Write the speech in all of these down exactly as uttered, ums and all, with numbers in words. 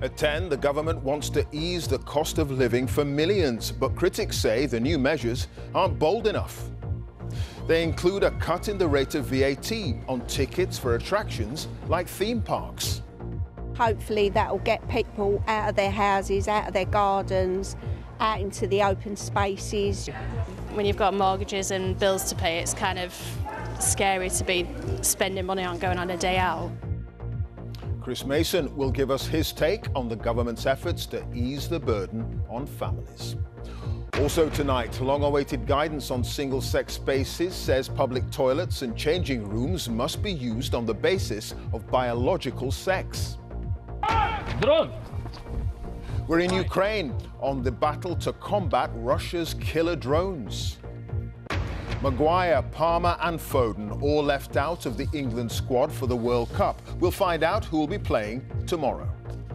At ten, the government wants to ease the cost of living for millions, but critics say the new measures aren't bold enough. They include a cut in the rate of V A T on tickets for attractions like theme parks. Hopefully that will get people out of their houses, out of their gardens, out into the open spaces. When you've got mortgages and bills to pay, it's kind of scary to be spending money on going on a day out. Chris Mason will give us his take on the government's efforts to ease the burden on families. Also tonight, long-awaited guidance on single-sex spaces says public toilets and changing rooms must be used on the basis of biological sex. Drone. We're in Ukraine on the battle to combat Russia's killer drones. Maguire, Palmer and Foden all left out of the England squad for the World Cup. We'll find out who will be playing tomorrow.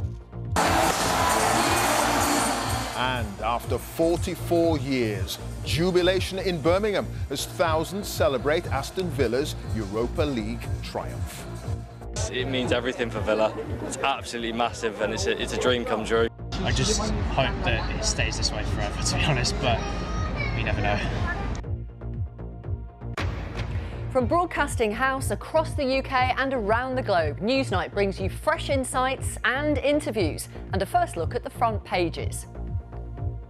And after forty-four years, jubilation in Birmingham as thousands celebrate Aston Villa's Europa League triumph. It means everything for Villa. It's absolutely massive and it's a, it's a dream come true. I just hope that it stays this way forever, to be honest, but we never know. From Broadcasting House across the U K and around the globe, Newsnight brings you fresh insights and interviews and a first look at the front pages.